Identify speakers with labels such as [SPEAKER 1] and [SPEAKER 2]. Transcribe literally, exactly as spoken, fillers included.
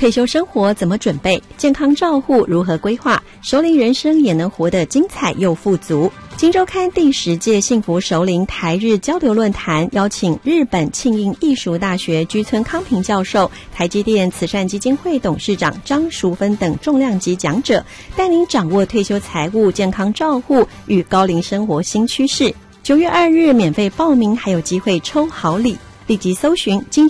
[SPEAKER 1] 退休生活怎么准备？健康照护如何规划？熟龄人生也能活得精彩又富足。今周刊第十届幸福熟龄台日交流论坛邀请日本庆应艺术大学居村康平教授、台积电慈善基金会董事长张淑芬等重量级讲者，带您掌握退休财务、健康照护与高龄生活新趋势。九月二日免费报名，还有机会抽好礼，立即搜寻今